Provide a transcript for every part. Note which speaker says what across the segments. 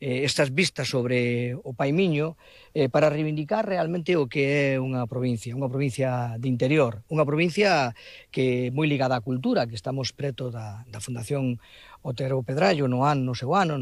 Speaker 1: estas vistas sobre o Paimiño para reivindicar realmente o que é unha provincia de interior, unha provincia que é moi ligada á cultura, que estamos preto da Fundación Otero Pedrallo no seu ano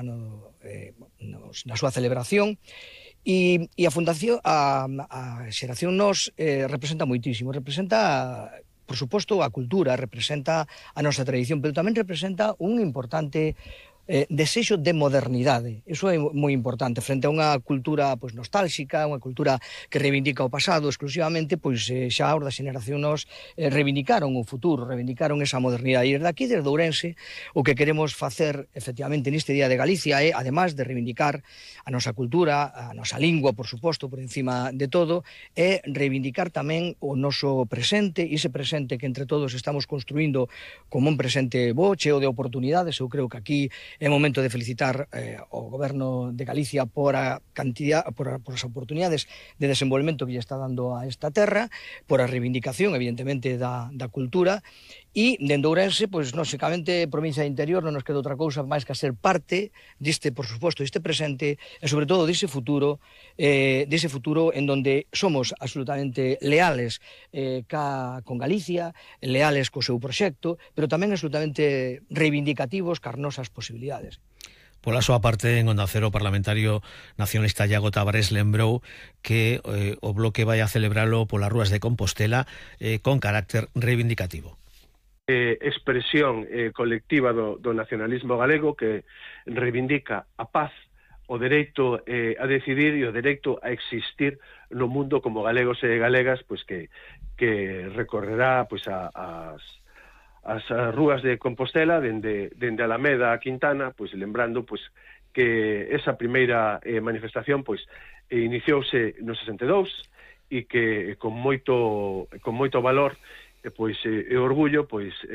Speaker 1: na súa celebración. E a Fundación, a Xeración Nós representa moitísimo, representa, por suposto, a cultura, representa a nosa tradición, pero tamén representa un importante desexo de modernidade. Iso é moi importante frente a unha cultura nostálxica, unha cultura que reivindica o pasado exclusivamente, xa os da xeración Nós reivindicaron o futuro, reivindicaron esa modernidade. E desde aquí, desde Ourense, o que queremos facer efectivamente neste Día de Galicia é, además de reivindicar a nosa cultura, a nosa lingua, por suposto, por encima de todo, é reivindicar tamén o noso presente, e ese presente que entre todos estamos construindo como un presente bo, cheo de oportunidades. Eu creo que aquí é momento de felicitar o Goberno de Galicia por as oportunidades de desenvolvemento que lle está dando a esta terra, por a reivindicación, evidentemente, da cultura, e dende Ourense, lógicamente, provincia de interior, non nos queda outra cousa máis que a ser parte deste, por suposto, deste presente, e sobre todo dese futuro en donde somos absolutamente leales con Galicia, leales co seu proxecto, pero tamén absolutamente reivindicativos cas nosas posibilidades.
Speaker 2: Pola súa parte, en Onda Cero, o parlamentario nacionalista Iago Tavares lembrou que o Bloque vai a celebralo polas rúas de Compostela con carácter reivindicativo.
Speaker 3: Expresión colectiva do nacionalismo galego que reivindica a paz, o dereito a decidir e o dereito a existir no mundo como galegos e galegas, que recorrerá as rúas de Compostela dende Alameda a Quintana, lembrando que esa primeira manifestación iniciouse no 62 e que con moito valor e orgullo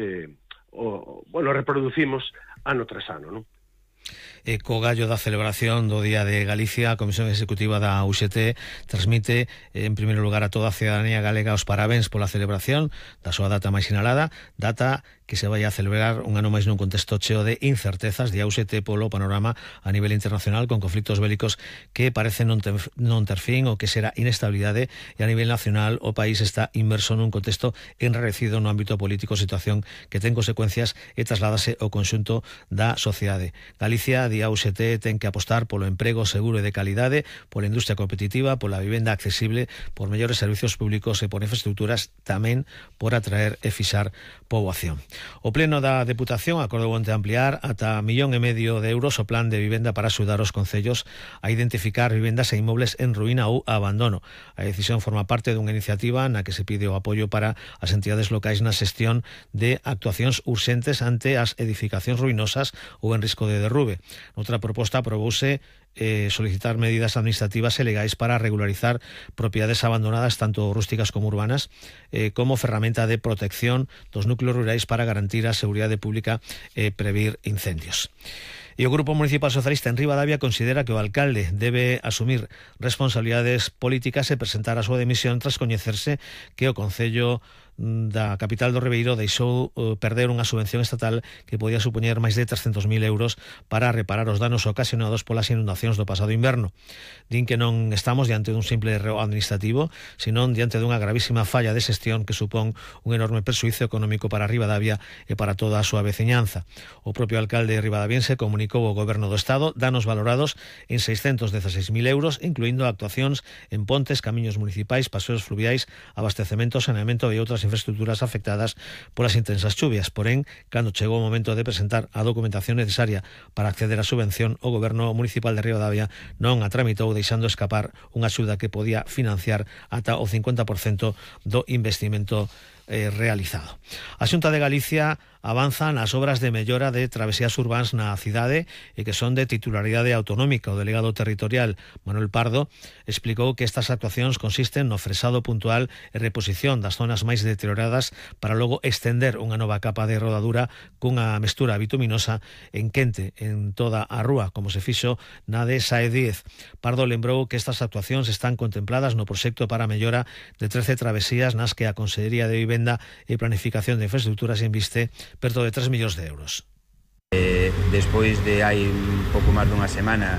Speaker 3: reproducimos ano tras ano, non?
Speaker 2: Co gallo da celebración do Día de Galicia, a Comisión Executiva da UGT transmite en primeiro lugar a toda a cidadanía galega os parabéns pola celebración da súa data máis sinalada, data que se vai a celebrar un ano máis nun contexto cheo de incertezas de UGT polo panorama a nivel internacional, con conflitos bélicos que parecen non ter fin, o que será inestabilidade, e a nivel nacional o país está inmerso nun contexto enrarecido no ámbito político, situación que ten consecuencias e trasládase ao conxunto da sociedade. Galicia, di a UGT, ten que apostar polo emprego seguro e de calidade, pola industria competitiva, pola vivenda accesible, por mellores servicios públicos e por infraestructuras, tamén por atraer e fixar poboación. O Pleno da Deputación acordou onte ampliar ata 1,5 millón de euros o plan de vivenda para axudar os concellos a identificar vivendas e inmobles en ruína ou abandono. A decisión forma parte dunha iniciativa na que se pide o apoio para as entidades locais na xestión de actuacións urxentes ante as edificacións ruinosas ou en risco de derrube. Noutra proposta aprobouse solicitar medidas administrativas e legais para regularizar propiedades abandonadas, tanto rústicas como urbanas, como ferramenta de protección dos núcleos rurais para garantir a seguridade pública e previr incendios. E o Grupo Municipal Socialista en Ribadavia considera que o alcalde debe asumir responsabilidades políticas e presentar a súa dimisión tras coñecerse que o Concello da capital do Ribeiro deixou perder unha subvención estatal que podía supoñer máis de 300.000 euros para reparar os danos ocasionados polas inundacións do pasado inverno. Din que non estamos diante dun simple erro administrativo, senón diante dunha gravísima falla de xestión que supón un enorme perxuízo económico para Ribadavia e para toda a súa veciñanza. O propio alcalde ribadaviense comunicou ao Goberno do Estado danos valorados en 616.000 euros, incluindo actuacións en pontes, camiños municipais, paseos fluviais, abastecemento, saneamento e outras infraestructuras afectadas polas intensas chuvias. Porén, cando chegou o momento de presentar a documentación necesaria para acceder á subvención, o Goberno Municipal de Ribadavia non a tramitou, deixando escapar unha axuda que podía financiar ata o 50% do investimento realizado. A Xunta de Galicia avanza nas obras de mellora de travesías urbáns na cidade e que son de titularidade autonómica. O delegado territorial Manuel Pardo explicou que estas actuacións consisten no fresado puntual e reposición das zonas máis deterioradas para logo estender unha nova capa de rodadura cunha mestura bituminosa en quente en toda a rúa, como se fixo na de Sae 10. Pardo lembrou que estas actuacións están contempladas no proxecto para a mellora de 13 travesías nas que a Consellería de Vivenda e Planificación de Infraestructuras inviste perto de 3 millóns de euros.
Speaker 4: Despois de hai un pouco máis dunha semana